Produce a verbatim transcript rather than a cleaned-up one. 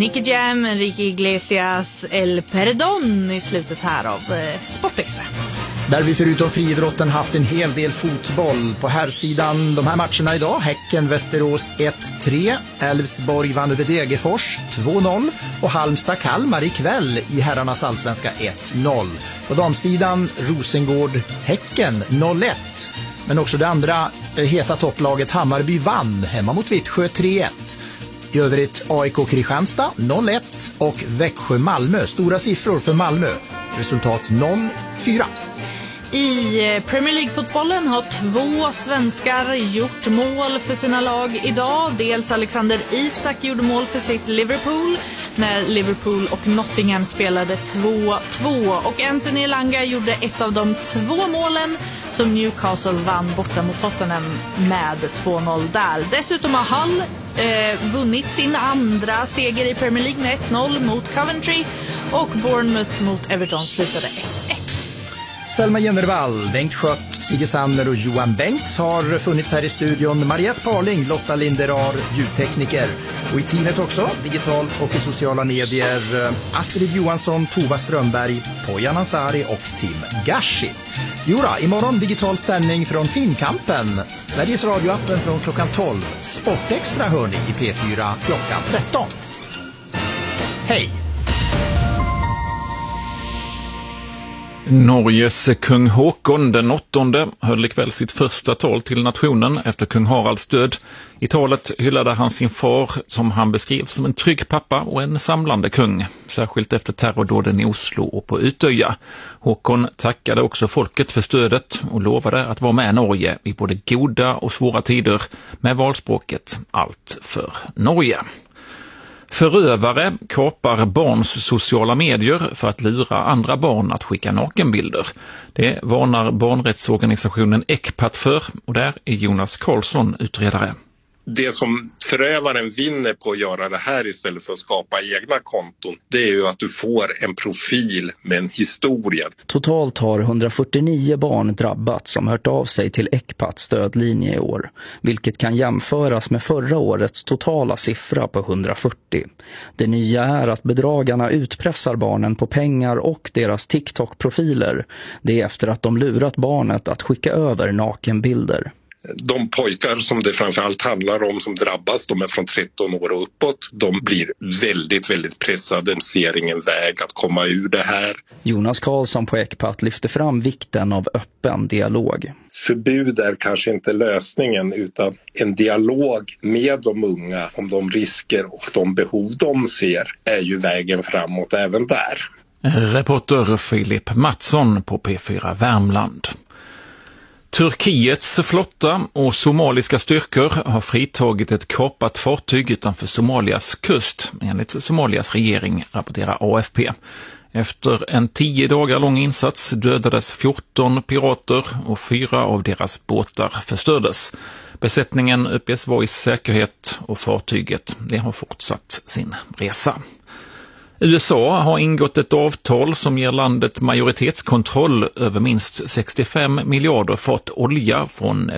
Nicky Jam, Enrique Iglesias, El Perdón i slutet här av eh, Sportextra. Där vi förutom friidrotten haft en hel del fotboll. På här sidan de här matcherna idag: Häcken Västerås ett tre, Elfsborg vann över Degerfors två noll och Halmstad Kalmar ikväll i herrarnas allsvenska ett noll. På damsidan Rosengård Häcken noll ett. Men också det andra eh, heta topplaget Hammarby vann hemma mot Vittsjö tre ett. I övrigt A I K Kristianstad noll ett och Växjö Malmö. Stora siffror för Malmö. Resultat noll fyra. I Premier League-fotbollen har två svenskar gjort mål för sina lag idag. Dels Alexander Isak gjorde mål för sitt Liverpool när Liverpool och Nottingham spelade två två. Och Anthony Elanga gjorde ett av de två målen som Newcastle vann borta mot Tottenham med två noll där. Dessutom har Hull eh, vunnit sin andra seger i Premier League med ett noll mot Coventry och Bournemouth mot Everton slutade ett ett. Selma Jennervall, Bengt Schött, Sigge Sander och Johan Bengts har funnits här i studion. Mariette Parling, Lotta Linderar, ljudtekniker. Och i teamet också, digitalt och i sociala medier, Astrid Johansson, Tova Strömberg, Pojan Ansari och Tim Gashi. Jura, imorgon digital sändning från Filmkampen. Sveriges radioappen från klockan tolv. Sportextra hör ni i P fyra klockan tretton. Hej! Norges kung Håkon den åttonde höll ikväll sitt första tal till nationen efter kung Haralds död. I talet hyllade han sin far som han beskrev som en trygg pappa och en samlande kung, särskilt efter terrordåden i Oslo och på Utöja. Håkon tackade också folket för stödet och lovade att vara med Norge i både goda och svåra tider med valspråket allt för Norge. Förövare kapar barns sociala medier för att lura andra barn att skicka nakenbilder. Det varnar barnrättsorganisationen Ecpat för, och där är Jonas Karlsson utredare. Det som förövaren vinner på att göra det här istället för att skapa egna konton, det är ju att du får en profil med en historia. Totalt har hundrafyrtionio barn drabbats som hört av sig till Ecpats stödlinje i år, vilket kan jämföras med förra årets totala siffra på hundrafyrtio. Det nya är att bedragarna utpressar barnen på pengar och deras TikTok-profiler. Det är efter att de lurat barnet att skicka över nakenbilder. De pojkar som det framförallt handlar om som drabbas, de är från tretton år och uppåt. De blir väldigt, väldigt pressade. De ser ingen väg att komma ur det här. Jonas Karlsson på Ecpat lyfter fram vikten av öppen dialog. Förbud är kanske inte lösningen, utan en dialog med de unga om de risker och de behov de ser är ju vägen framåt även där. Reporter Filip Mattsson på P fyra Värmland. Turkiets flotta och somaliska styrkor har fritagit ett kapat fartyg utanför Somalias kust, enligt Somalias regering, rapporterar A F P. Efter en tio dagar lång insats dödades fjorton pirater och fyra av deras båtar förstördes. Besättningen uppges vara i säkerhet och fartyget det har fortsatt sin resa. U S A har ingått ett avtal som ger landet majoritetskontroll över minst sextiofem miljarder fat olja från